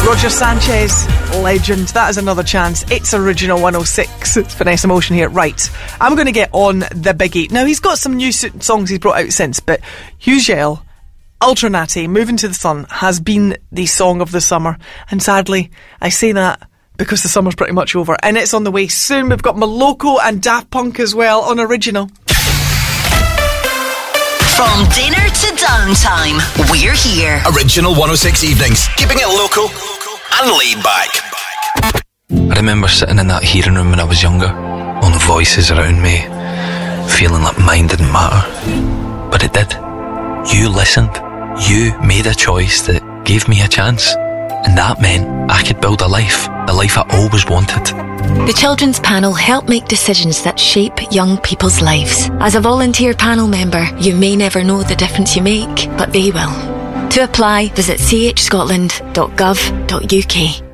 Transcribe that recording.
Roger Sanchez, legend. That is another chance. It's Original 106. It's Vanessa Motion here. Right, I'm going to get on the biggie. Now, he's got some new songs he's brought out since, but Hugel, Ultra Natty, Moving to the Sun has been the song of the summer. And sadly, I say that because the summer's pretty much over. And it's on the way soon. We've got Moloko and Daft Punk as well on Original. From dinner to downtime, we're here. Original 106 evenings, keeping it local and laid back. I remember sitting in that hearing room when I was younger, all the voices around me, feeling like mine didn't matter. But it did. You listened. You made a choice that gave me a chance. And that meant I could build the life I always wanted. The Children's Panel help make decisions that shape young people's lives. As a volunteer panel member, you may never know the difference you make, but they will. To apply, visit chscotland.gov.uk.